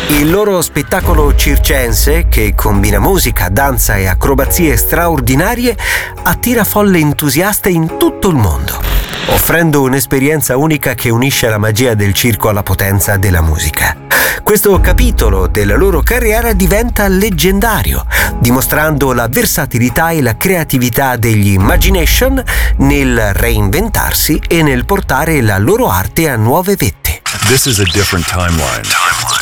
Il loro spettacolo circense, che combina musica, danza e acrobazie straordinarie, attira folle entusiaste in tutto il mondo, offrendo un'esperienza unica che unisce la magia del circo alla potenza della musica. Questo capitolo della loro carriera diventa leggendario, dimostrando la versatilità e la creatività degli Imagination nel reinventarsi e nel portare la loro arte a nuove vette. This is a different timeline.